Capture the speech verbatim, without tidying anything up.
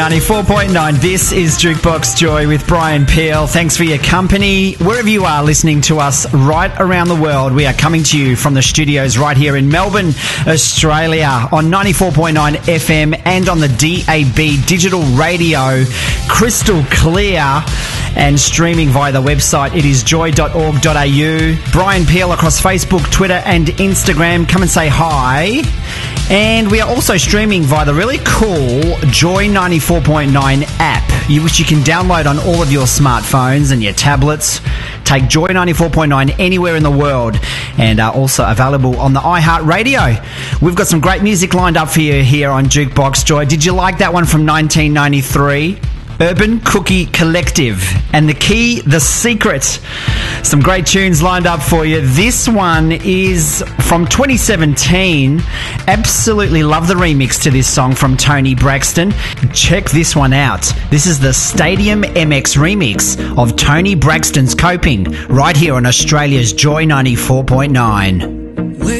ninety-four point nine, this is Jukebox Joy with Brian Peel. Thanks for your company. Wherever you are listening to us right around the world, we are coming to you from the studios right here in Melbourne, Australia, on ninety-four point nine F M and on the D A B digital radio, crystal clear, and streaming via the website. It is joy dot org dot a u. Brian Peel across Facebook, Twitter and Instagram. Come and say hi. And we are also streaming via the really cool Joy ninety-four point nine app, which you can download on all of your smartphones and your tablets. Take Joy ninety-four point nine anywhere in the world, and are also available on the iHeartRadio. We've got some great music lined up for you here on Jukebox Joy. Did you like that one from nineteen ninety-three? Urban Cookie Collective and The Key, The Secret. Some great tunes lined up for you. This one is from twenty seventeen. Absolutely love the remix to this song from Tony Braxton. Check this one out. This is the Stadium M X remix of Tony Braxton's Coping right here on Australia's Joy ninety-four point nine.